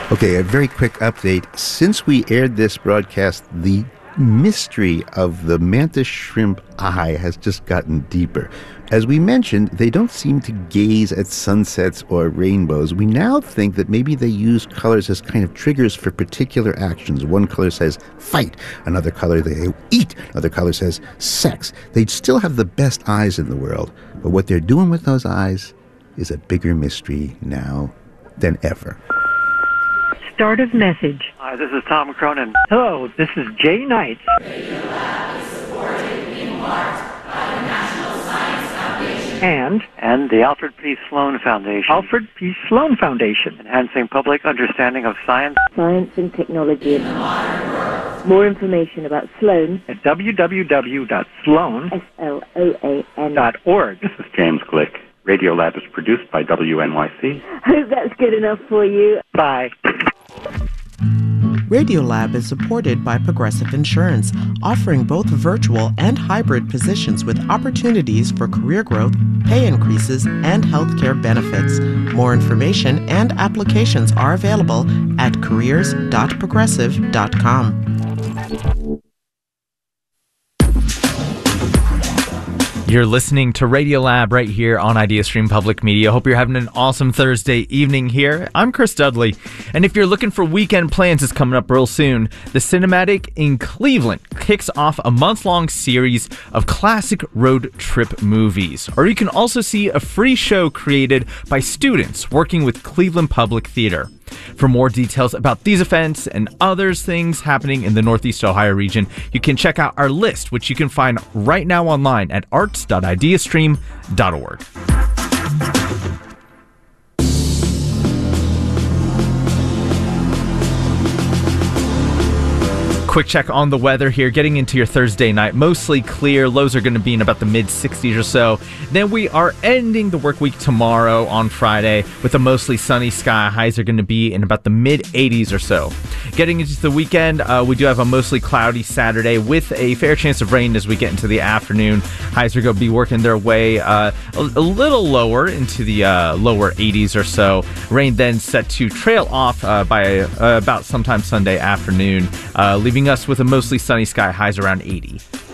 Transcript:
Okay, a very quick update. Since we aired this broadcast, the mystery of the mantis shrimp eye has just gotten deeper. As we mentioned, they don't seem to gaze at sunsets or rainbows. We now think that maybe they use colors as kind of triggers for particular actions. One color says fight, another color they eat, another color says sex. They'd still have the best eyes in the world, but what they're doing with those eyes is a bigger mystery now than ever. Start of message. Hi, this is Tom Cronin. Hello, this is Jay Knight. Radiolab is supported in part by the National Science Foundation and the Alfred P. Sloan Foundation. Alfred P. Sloan Foundation. Enhancing public understanding of science. Science and technology in the modern world. More information about Sloan at www.sloan.org. This is James Glick. Radiolab is produced by WNYC. Hope that's good enough for you. Bye. Radiolab is supported by Progressive Insurance, offering both virtual and hybrid positions with opportunities for career growth, pay increases, and healthcare benefits. More information and applications are available at careers.progressive.com. You're listening to Radiolab right here on IdeaStream Public Media. Hope you're having an awesome Thursday evening here. I'm Chris Dudley, and if you're looking for weekend plans, it's coming up real soon. The Cinematic in Cleveland kicks off a month-long series of classic road trip movies. Or you can also see a free show created by students working with Cleveland Public Theater. For more details about these events and other things happening in the Northeast Ohio region, you can check out our list, which you can find right now online at arts.ideastream.org. Quick check on the weather here, getting into your Thursday night. Mostly clear. Lows are going to be in about the mid-60s or so. Then we are ending the work week tomorrow on Friday with a mostly sunny sky. Highs are going to be in about the mid-80s or so. Getting into the weekend, we do have a mostly cloudy Saturday with a fair chance of rain as we get into the afternoon. Highs are going to be working their way a little lower into the lower 80s or so. Rain then set to trail off by about sometime Sunday afternoon, leaving us with a mostly sunny sky, highs around 80.